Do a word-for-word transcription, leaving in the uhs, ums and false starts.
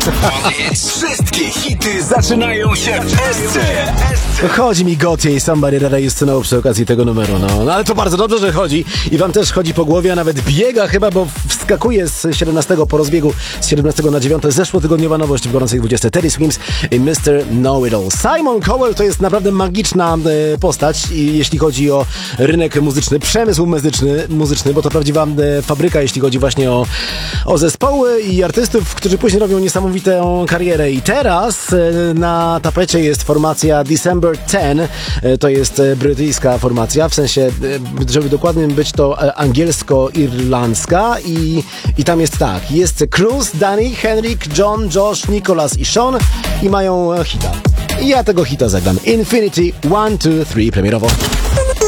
Wszystkie hity zaczynają się w S C. Chodzi mi Gotye i Somebody That I Used To Know przy okazji tego numeru, no. no. Ale to bardzo dobrze, że chodzi i wam też chodzi po głowie, a nawet biega chyba, bo wskakuje z siedemnastego po rozbiegu z siedemnastego na dziewiąte zeszłotygodniowa nowość w gorącej dwudziestej. Teddy Swims i mister Know-It-All. Simon Cowell to jest naprawdę magiczna e, postać, i jeśli chodzi o rynek muzyczny, przemysł muzyczny, muzyczny bo to prawdziwa e, fabryka, jeśli chodzi właśnie o, o zespoły i artystów, którzy później robią niesamowitą karierę. I teraz e, na tapecie jest formacja December ten. E, to jest e, brytyjska formacja, w sensie, e, żeby dokładnym być, to e, angielsko-irlandzka i, i tam jest tak. Jest Cruz, Danny, Henrik, John, Josh, Nicholas i Sean i mają e, hita. I ja tego hita zagram. Infinity, one, two, three, premierowo.